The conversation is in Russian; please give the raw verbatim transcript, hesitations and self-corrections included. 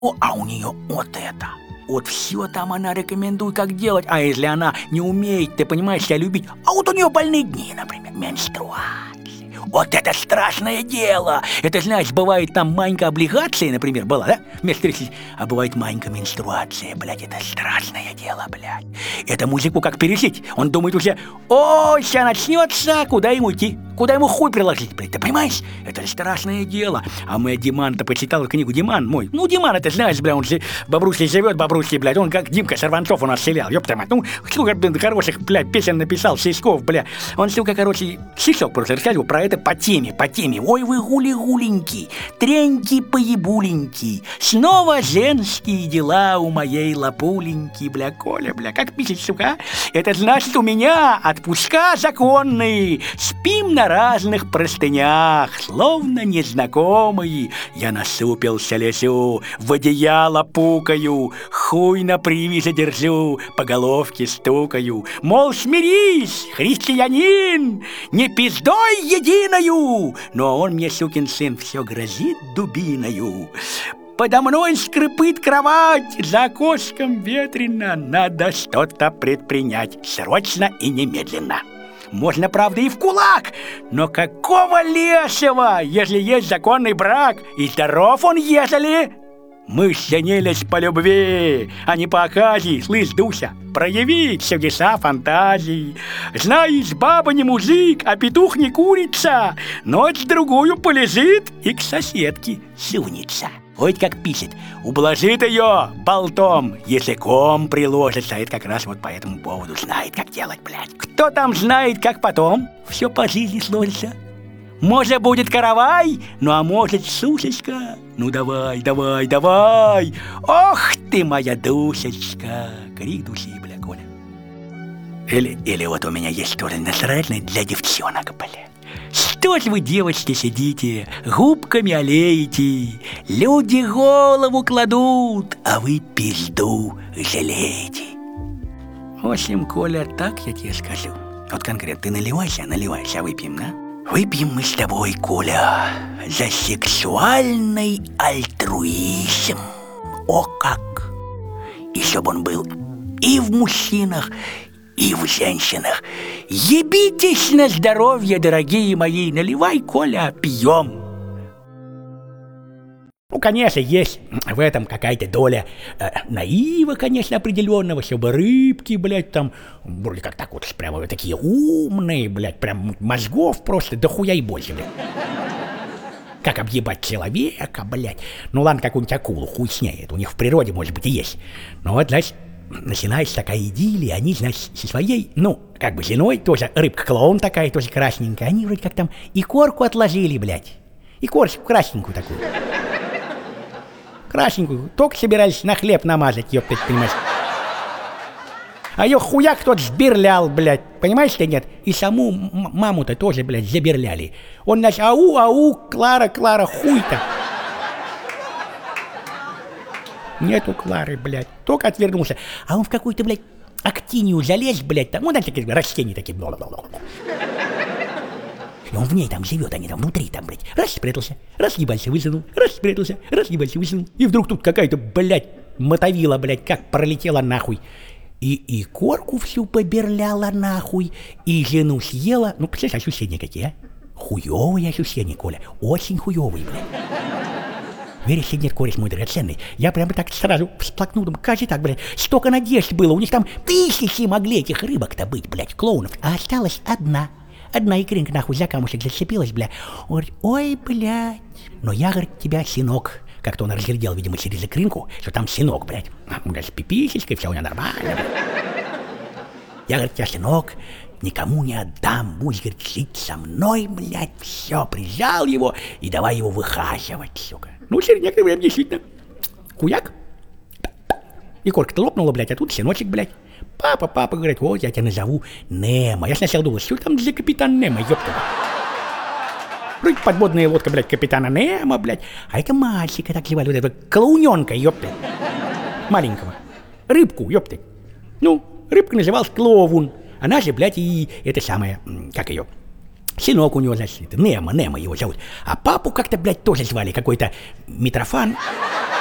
О, а у нее вот это. Вот все там она рекомендует, как делать. А если она не умеет, ты понимаешь, себя любить, а вот у нее больные дни, например, менструация. Вот это страшное дело. Это, знаешь, бывает там маленькая облигация, например, была, да? Вместо тридцати, а бывает маленькая менструация, блядь, это страшное дело, блядь. Это мужику как пережить? Он думает уже, ой, сейчас начнется, куда ему идти? Куда ему хуй приложить, блядь, ты понимаешь? Это страшное дело. А мы Диман-то почитал книгу, Диман мой. Ну, Диман, это знаешь, блядь, он же в Бобруйске живет, Бобруйске, блядь, он как Димка Сорванцов у нас селял, ёпта мать. Ну, сколько, блин, хороших, блядь, песен написал, стишков, блядь. Он столько, короче, стишок просто рассказывал про это по теме, по теме. Ой, вы гули-гуленьки, треньки-поебуленьки, снова женские дела у моей лапуленьки, бля, Коля, бля, как пишет, сука, это значит у меня отпуска законные, спим на разных простынях, словно незнакомые. Я насупился, лезу, в одеяло пукаю, хуй на привязи держу, по головке стукаю. Мол, смирись, христианин, не пиздой единою. Но он мне, сукин сын, все грозит дубиною. Подо мной скрипит кровать, за окошком ветрено, надо что-то предпринять, срочно и немедленно. Можно, правда, и в кулак, но какого лешего, если есть законный брак, и здоров он, ежели... Мы женились по любви, а не по оказии, слышь, Дуся, прояви чудеса фантазии. Знаешь, баба не мужик, а петух не курица, ночь-другую полежит и к соседке сунется. Вот как пишет, ублажит ее болтом, языком приложится. Это как раз вот по этому поводу знает, как делать, блядь. Кто там знает, как потом все по жизни сложится? Может, будет каравай, ну а может, сушечка. Ну давай, давай, давай. Ох ты, моя душечка. Крик души, бля, Коля. Или, или вот у меня есть тоже настроение для девчонок, бля. Что ж вы, девочки, сидите, губками олеете, люди голову кладут, а вы пизду жалеете. В общем, Коля, так я тебе скажу. Вот конкретно, ты наливайся, наливайся, а выпьем, да? Выпьем мы с тобой, Коля, за сексуальный альтруизм. О как! И чтоб он был и в мужчинах, и в женщинах. Ебитесь на здоровье, дорогие мои. Наливай, Коля, пьем. Ну, конечно, есть в этом какая-то доля э, наива, конечно, определенного, чтобы рыбки, блядь, там, вроде как так вот, прямо вот такие умные, блядь, прям мозгов просто дохуя и больше, блядь. Как объебать человека, блядь. Ну, ладно, какую-нибудь акулу, хуй с ней, это у них в природе, может быть, и есть. Но вот, значит, начинается такая идиллия, они, значит, со своей, ну, как бы женой, тоже рыбка-клоун такая, тоже красненькая, они вроде как там и корку отложили, блядь, и корочку красненькую такую. Красненькую, только собирались на хлеб намазать, ёптать, понимаешь. А её хуяк тот сберлял, блядь, понимаешь ты, нет? И саму маму-то тоже, блядь, заберляли. Он, значит, ау, ау, Клара, Клара, хуй-то. Нету Клары, блядь, только отвернулся. А он в какую-то, блядь, актинию залез, блядь, там, ну, там такие растения такие. И он в ней там живет, они там внутри, там, блядь, раз спрятался, раз ебался, высунул, раз спрятался, раз ебался, высунул. И вдруг тут какая-то, блядь, мотовила, блядь, как пролетела нахуй. И, и корку всю поберляла нахуй, и жену съела. Ну, представляешь, ощущения какие, а? Хуёвые ощущения, Коля, очень хуёвые, блядь. Веришь или нет, кореш мой драгоценный, я прямо так сразу всплакнул, думаю, кажется так, блядь, столько надежд было, у них там тысячи могли этих рыбок-то быть, блядь, клоунов, а осталась одна. Одна икринка нахуй за камушек зацепилась, бля. Он говорит, ой, блядь, но я, говорит, тебя, синок. Как-то он разглядел, видимо, через икринку, что там синок, блядь. Он говорит, с пиписечкой, все у него нормально, блядь. Я, говорит, тебя, синок, никому не отдам, будешь, говорит, жить со мной, блядь, все, прижал его и давай его выхаживать, сука. Ну, через некоторое время действительно, хуяк, и корка-то лопнула, блядь, а тут синочек, блядь. Папа, папа, говорит, вот я тебя назову Немо. Я сначала думал, что там за капитан Немо, ёпта. Вроде подводная лодка, блядь, капитана Немо, блядь. А это мальчика так звали, вот этого клоуненка, ёпта. Маленького. Рыбку, ёпта. Ну, рыбка называлась Клоун. Она же, блядь, и это самое, как ее, сынок у него, значит, Немо, Немо его зовут. А папу как-то, блядь, тоже звали, какой-то Митрофан.